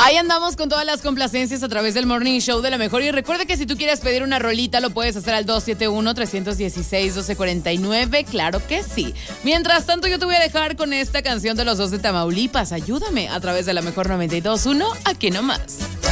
Ahí andamos con todas las complacencias a través del Morning Show de La Mejor. Y recuerda que si tú quieres pedir una rolita, lo puedes hacer al 271-316-1249. Claro que sí. Mientras tanto, yo te voy a dejar con esta canción de los dos de Tamaulipas. Ayúdame a través de La Mejor 92.1. Aquí nomás.